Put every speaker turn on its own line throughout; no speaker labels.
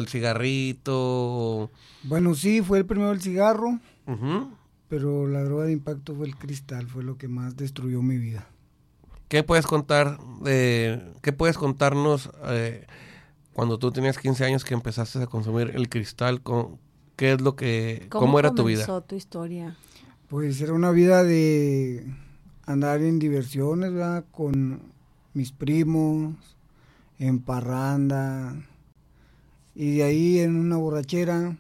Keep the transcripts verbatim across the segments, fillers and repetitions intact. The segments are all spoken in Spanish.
el cigarrito?
Bueno, sí, fue el primero el cigarro,
Uh-huh.
pero la droga de impacto fue el cristal, fue lo que más destruyó mi vida.
¿Qué puedes contar de, qué puedes contarnos eh, cuando tú tenías quince años que empezaste a consumir el cristal? Con, ¿Qué es lo que,
¿Cómo,
cómo era tu vida?
comenzó tu historia?
Pues era una vida de andar en diversiones, ¿verdad? Con mis primos, en parranda, y de ahí en una borrachera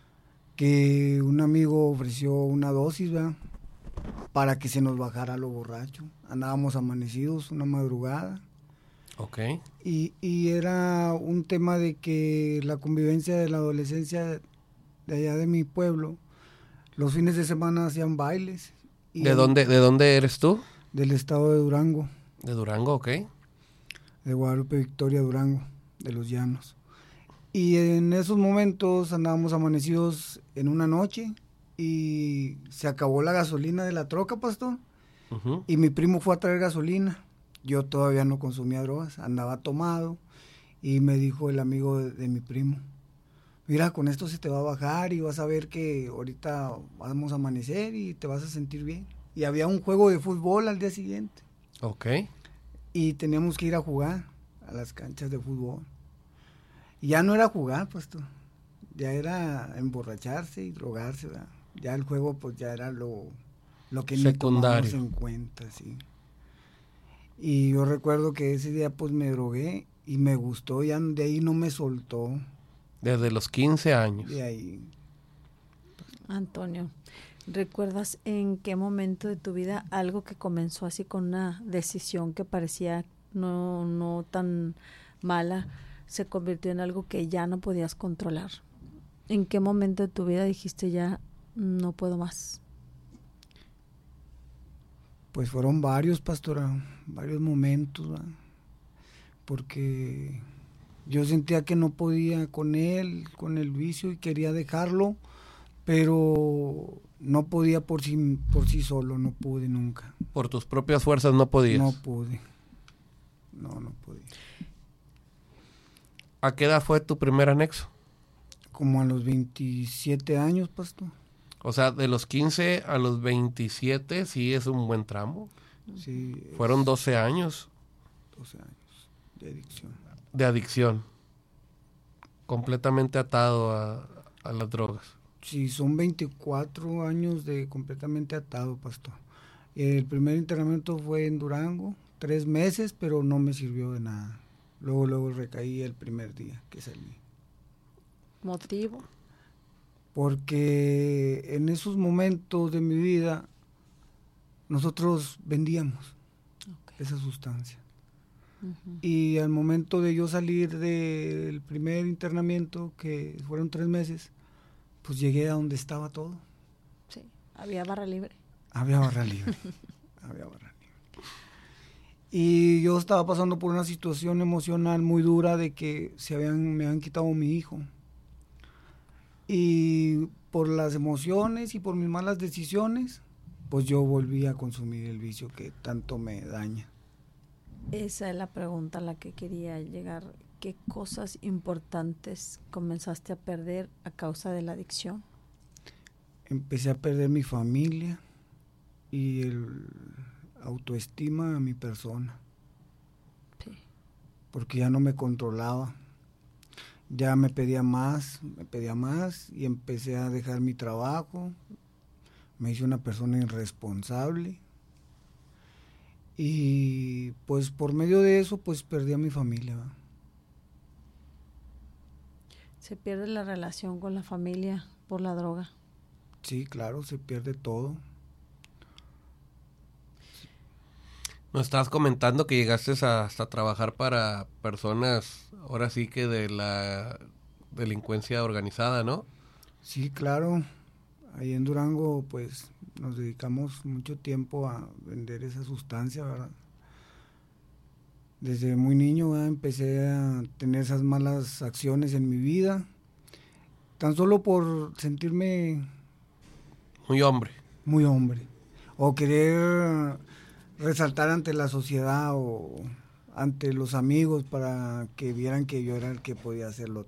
que un amigo ofreció una dosis, ¿verdad? Para que se nos bajara lo borracho. Andábamos amanecidos una madrugada.
Ok.
Y, y era un tema de que la convivencia de la adolescencia de allá de mi pueblo, los fines de semana hacían bailes. Y
¿De
el-
dónde, ¿De dónde eres tú?
Del estado de Durango,
De Durango, ok.
de Guadalupe Victoria, Durango, de los Llanos. Y en esos momentos andábamos amanecidos en una noche y se acabó la gasolina de la troca, pastor.
Uh-huh.
Y mi primo fue a traer gasolina. Yo todavía no consumía drogas, andaba tomado. Y me dijo el amigo de, de mi primo, mira, con esto se te va a bajar y vas a ver que ahorita vamos a amanecer y te vas a sentir bien. Y había un juego de fútbol al día siguiente.
Ok.
Y teníamos que ir a jugar a las canchas de fútbol. Y ya no era jugar, pues tú. Ya era emborracharse y drogarse, ¿verdad? Ya el juego pues ya era lo, lo que ni tomamos en cuenta, sí. Y yo recuerdo que ese día pues me drogué y me gustó, ya de ahí no me soltó.
Desde los quince años.
De ahí.
Antonio, ¿recuerdas en qué momento de tu vida algo que comenzó así con una decisión que parecía no, no tan mala se convirtió en algo que ya no podías controlar? ¿En qué momento de tu vida dijiste ya no puedo más?
Pues fueron varios, pastora, varios momentos, ¿verdad? Porque yo sentía que no podía con él, con el vicio, y quería dejarlo, pero no podía por sí, por sí solo, no pude nunca.
Por tus propias fuerzas no podías.
No pude, no, no podía.
¿A qué edad fue tu primer anexo?
Como a los veintisiete años, pastor.
O sea, de los quince a los veintisiete, sí es un buen tramo.
Sí.
Fueron doce años.
doce años de adicción.
De adicción. Completamente atado a, a las drogas.
Sí, son veinticuatro años de completamente atado, pastor. El primer internamiento fue en Durango, tres meses, pero no me sirvió de nada. Luego, luego recaí el primer día que salí.
¿Motivo?
Porque en esos momentos de mi vida nosotros vendíamos okay. esa sustancia. Uh-huh. Y al momento de yo salir del primer internamiento, que fueron tres meses, pues llegué a donde estaba todo.
Sí, había barra libre.
Había barra libre. Había barra libre. Y yo estaba pasando por una situación emocional muy dura de que se habían, me habían quitado mi hijo. Y por las emociones y por mis malas decisiones, pues yo volví a consumir el vicio que tanto me daña.
Esa es la pregunta a la que quería llegar. ¿Qué cosas importantes comenzaste a perder a causa de la adicción?
Empecé a perder mi familia y el autoestima a mi persona. Sí. Porque ya no me controlaba. Ya me pedía más, me pedía más y empecé a dejar mi trabajo. Me hice una persona irresponsable. Y pues por medio de eso pues perdí a mi familia. ¿verdad?
¿Se pierde la relación con la familia por la droga?
Sí, claro, se pierde todo.
Nos estabas comentando que llegaste a, hasta trabajar para personas, ahora sí que de la delincuencia organizada, ¿no?
Sí, claro. Ahí en Durango, pues, nos dedicamos mucho tiempo a vender esa sustancia, ¿verdad? Desde muy niño, ¿verdad? Empecé a tener esas malas acciones en mi vida, tan solo por sentirme...
Muy hombre.
Muy hombre. O querer resaltar ante la sociedad o ante los amigos para que vieran que yo era el que podía hacerlo